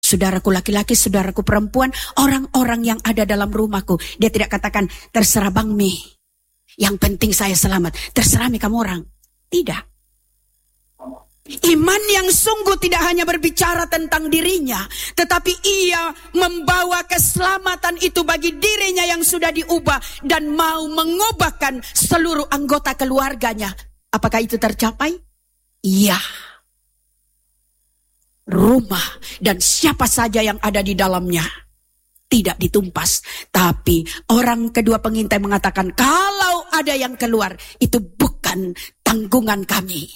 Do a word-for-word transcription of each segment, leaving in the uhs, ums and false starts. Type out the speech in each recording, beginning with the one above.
saudaraku laki-laki, saudaraku perempuan, orang-orang yang ada dalam rumahku. Dia tidak katakan, terserah Bang Mi, yang penting saya selamat. Terserah Mi kamu orang. Tidak. Iman yang sungguh tidak hanya berbicara tentang dirinya, tetapi ia membawa keselamatan itu bagi dirinya yang sudah diubah dan mau mengubahkan seluruh anggota keluarganya. Apakah itu tercapai? Iya. Rumah dan siapa saja yang ada di dalamnya tidak ditumpas. Tapi orang kedua pengintai mengatakan, kalau ada yang keluar, itu bukan tanggungan kami.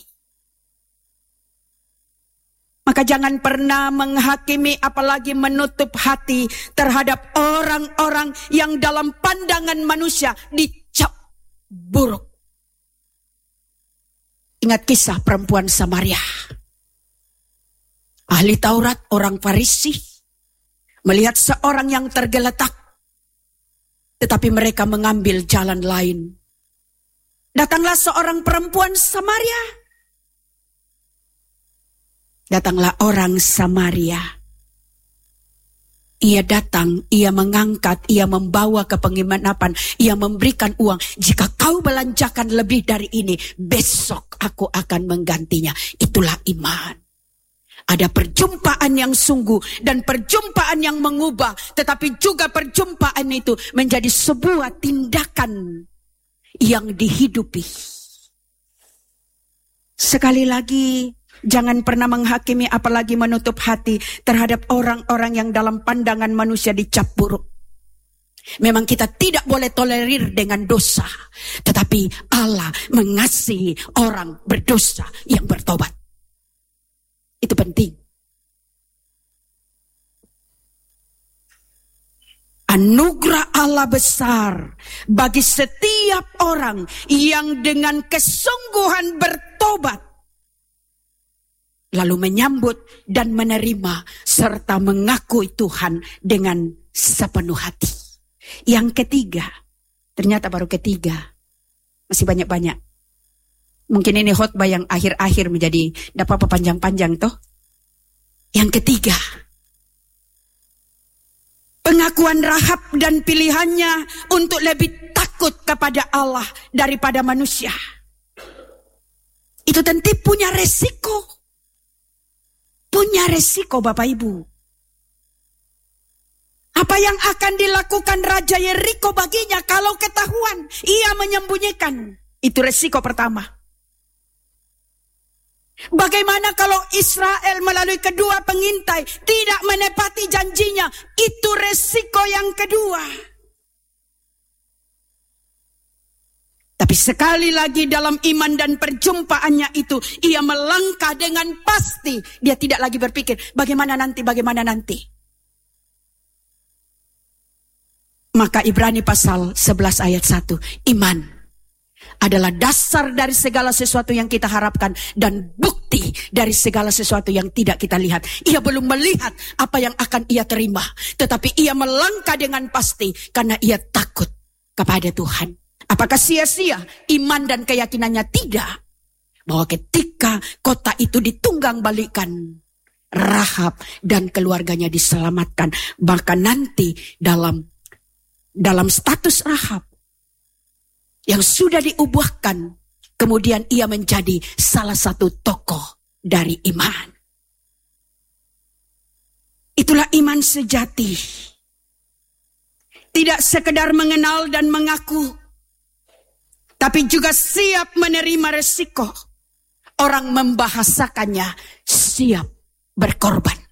Maka jangan pernah menghakimi apalagi menutup hati terhadap orang-orang yang dalam pandangan manusia dicap buruk. Ingat kisah perempuan Samaria. Ahli Taurat, orang Farisi, melihat seorang yang tergeletak, tetapi mereka mengambil jalan lain. Datanglah seorang perempuan Samaria. Datanglah orang Samaria. Ia datang, ia mengangkat, ia membawa ke penginapan, ia memberikan uang. Jika kau belanjakan lebih dari ini, besok aku akan menggantinya. Itulah iman. Ada perjumpaan yang sungguh dan perjumpaan yang mengubah, tetapi juga perjumpaan itu menjadi sebuah tindakan yang dihidupi. Sekali lagi, jangan pernah menghakimi apalagi menutup hati terhadap orang-orang yang dalam pandangan manusia dicap buruk. Memang kita tidak boleh tolerir dengan dosa, tetapi Allah mengasihi orang berdosa yang bertobat. Itu penting. Anugerah Allah besar bagi setiap orang yang dengan kesungguhan bertobat, lalu menyambut dan menerima serta mengakui Tuhan dengan sepenuh hati. Yang ketiga, ternyata baru ketiga, masih banyak-banyak. Mungkin ini khotbah yang akhir-akhir menjadi dapat apa panjang-panjang toh. Yang ketiga, pengakuan Rahab dan pilihannya untuk lebih takut kepada Allah daripada manusia. Itu tentu punya resiko. Punya resiko Bapak Ibu. Apa yang akan dilakukan Raja Yeriko baginya kalau ketahuan ia menyembunyikan? Itu resiko pertama. Bagaimana kalau Israel melalui kedua pengintai tidak menepati janjinya? Itu resiko yang kedua. Tapi sekali lagi dalam iman dan perjumpaannya itu, ia melangkah dengan pasti. Dia tidak lagi berpikir, bagaimana nanti, bagaimana nanti. Maka Ibrani pasal sebelas ayat satu, iman adalah dasar dari segala sesuatu yang kita harapkan dan bukti dari segala sesuatu yang tidak kita lihat. Ia belum melihat apa yang akan ia terima, tetapi ia melangkah dengan pasti karena ia takut kepada Tuhan. Apakah sia-sia iman dan keyakinannya? Tidak. Bahwa ketika kota itu ditunggang balikan, Rahab dan keluarganya diselamatkan. Bahkan nanti dalam dalam status Rahab yang sudah diubahkan, kemudian ia menjadi salah satu tokoh dari iman. Itulah iman sejati. Tidak sekedar mengenal dan mengaku, tapi juga siap menerima resiko. Orang membahasakannya siap berkorban.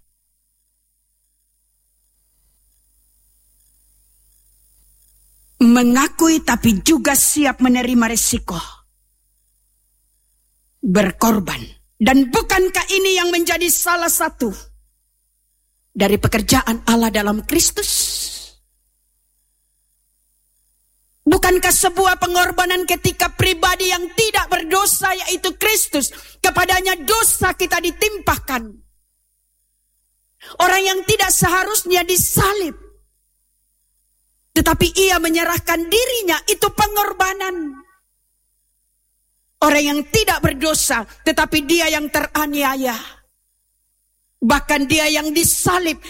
Mengakui tapi juga siap menerima resiko. Berkorban. Dan bukankah ini yang menjadi salah satu dari pekerjaan Allah dalam Kristus? Bukankah sebuah pengorbanan ketika pribadi yang tidak berdosa, yaitu Kristus, kepadanya dosa kita ditimpahkan. Orang yang tidak seharusnya disalib, tetapi ia menyerahkan dirinya, itu pengorbanan. Orang yang tidak berdosa, tetapi dia yang teraniaya. Bahkan dia yang disalib,